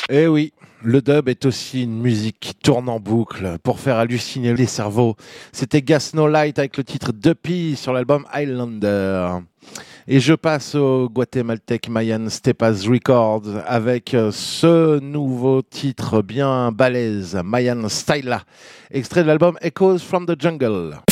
Eh oui, le dub est aussi une musique qui tourne en boucle pour faire halluciner les cerveaux. C'était Gas No Light avec le titre Duppy sur l'album Highlander. Et je passe au guatémaltèque Mayan Stepas Records avec ce nouveau titre bien balèze, Mayan Styla, extrait de l'album Echoes from the Jungle.